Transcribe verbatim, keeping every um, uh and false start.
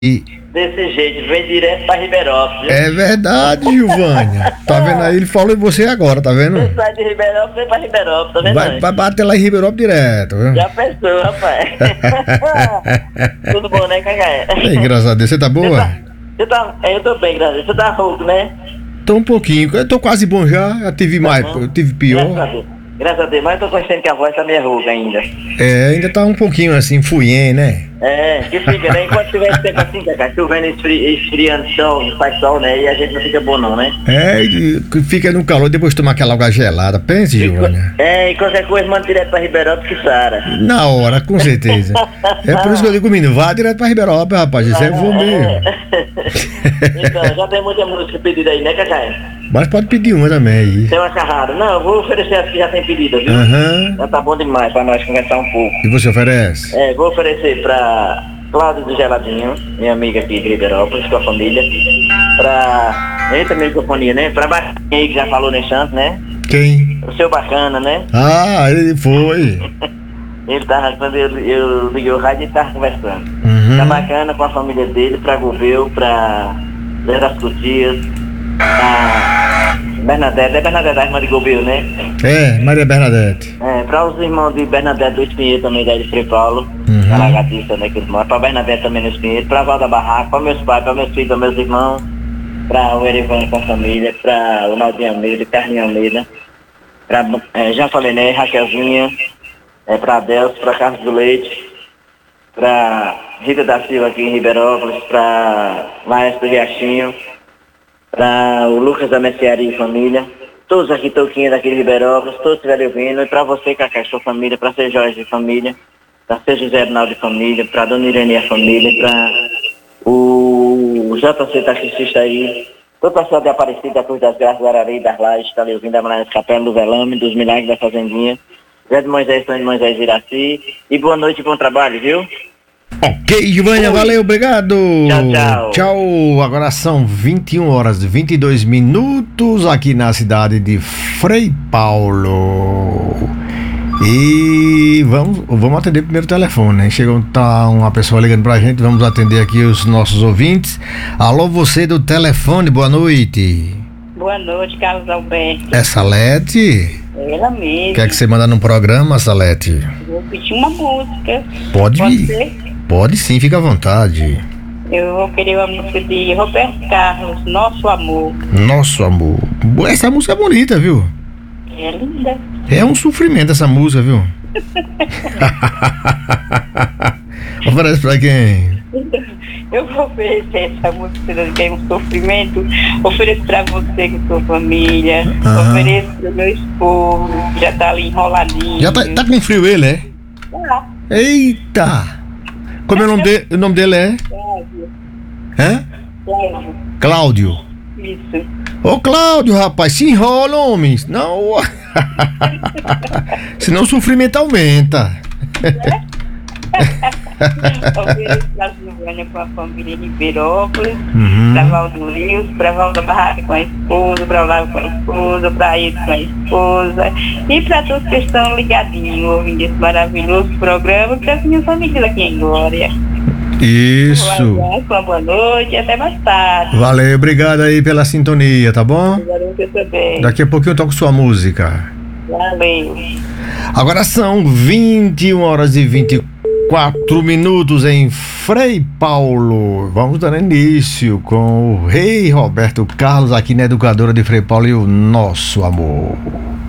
E Desse jeito, vem direto pra Ribeirópolis. é verdade, Gilvânia. Tá vendo aí? Ele falou em você agora, tá vendo? Você sai de Ribeirópolis, vem pra Ribeirópolis, tá vendo? Vai, vai bater lá em Ribeirópolis direto, viu? Já pensou, rapaz. Tudo bom, né, Cacá? Ei, graças a Deus, você tá Você boa? tá, você tá, é, eu tô bem, graças a Deus. Você tá rouco, né? Tô um pouquinho, eu tô quase bom já. Eu tive mais, bom. eu tive Graças a pior. Deus. Graças a Deus, mas eu tô conhecendo que a voz tá meio rouca ainda. É, ainda tá um pouquinho assim, fuien, né? É, que fica, né? Enquanto tiver esse tempo assim, Cacá, chovendo, esfri, esfriando sol, faz sol, né? E a gente não fica bom não, né? É, e fica no calor, depois toma aquela água gelada. Pense, Gilvânia. É, e qualquer coisa manda direto pra Ribeirópolis que sara. Na hora, com certeza. É por isso que eu digo, menino, vá direto pra Ribeirópolis, rapaz. Isso é voo mesmo. Então, já tem muita música pedida aí, né, Cacá? Mas pode pedir uma também aí. Tem uma carrada. Não, eu vou oferecer as que já tem pedida, viu? Aham. Já tá bom demais pra nós conversar um pouco. E você oferece? É, vou oferecer pra Cláudia do Geladinho, minha amiga aqui de Ribeirópolis, com a família. Pra... Eita, microfonia, né? Pra Bacaninha aí, que já falou nesse antes, né? Quem? O seu Bacana, né? Ah, ele foi. Ele tava, quando eu, eu liguei o rádio, ele tava conversando. Uhum. Tá bacana com a família dele, pra Gouveia, pra Zé das Cutias, pra Bernadette, é Bernadette a irmã de Gouveia, né? É, Maria Bernadette. É, para os irmãos de Bernadette do Espinheiro também, da de Frei Paulo, Uhum. da Lagatista, né, que eles moram, para Bernadette também no Espinheiro, para Valda Barraca, para meus pais, para meus filhos, para meus irmãos, para o Erivan com a família, para o Naldinho Almeida, Carlinhos Almeida, pra, é, já falei, né, Raquelzinha, é, para Adelso, para Carlos do Leite, para Rita da Silva aqui em Ribeirópolis, para Maestro Riachinho, para o Lucas da Mercearia e família, todos aqui, Toquinha daqui de Ribeirópolis, todos estiverem ouvindo, e para você, Cacá, sua família, para ser Jorge de família, para ser José Arnaldo de família, para Dona Irene e família, para o J C taxista aí, todo o pessoal de Aparecida, da Cruz das Graças, da Arari, das Lajes, está ali ouvindo, da Maranhão Capela, do Velame, dos Milagres da Fazendinha, Zé de Moisés, São de Moisés Iraci, e boa noite e bom trabalho, viu? Ok, Gilvânia, valeu, obrigado. Tchau, tchau. Tchau. Agora são vinte e uma horas e vinte e dois minutos aqui na cidade de Frei Paulo. E vamos, vamos atender primeiro o telefone, né? Chegou tá uma pessoa ligando pra gente, vamos atender aqui os nossos ouvintes. Alô, você do telefone, boa noite. Boa noite, Carlos Alberto. É Salete? Ela mesmo. Quer que você manda no programa, Salete? Vou pedir uma música. Pode Pode vir. ser? Pode sim, fica à vontade. Eu vou querer uma música de Roberto Carlos, Nosso Amor. Nosso amor. Essa música é bonita, viu? É linda. É um sofrimento essa música, viu? Oferece pra quem? Eu vou oferecer essa música que é um sofrimento. Ofereço pra você com sua família. Aham. Ofereço pro meu esposo, que já tá ali enroladinho. Já tá, tá com frio ele, é? Tá. Eita! Como é o nome dele? O nome dele é? Cláudio. Hã? Cláudio. Cláudio. Isso. Ô Cláudio, rapaz, se enrola, homem. Senão. Senão o sofrimento aumenta. Ofereço pra Silvânia com a família em Ribeirópolis. Uhum. Pra Valdo Rios, pra Valda Barraca com a esposa, pra Olavo com a esposa, pra ele com a esposa e pra todos que estão ligadinhos ouvindo esse maravilhoso programa, para as minhas famílias aqui em Glória. Isso. Um abraço, uma boa noite e até mais tarde. Valeu, obrigado aí pela sintonia, tá bom? Valeu, você também. Daqui a pouquinho eu toco sua música. Valeu. Agora são vinte e uma horas e vinte e quatro minutos em Frei Paulo. Vamos dar início com o Rei Roberto Carlos aqui na Educadora de Frei Paulo e o Nosso Amor.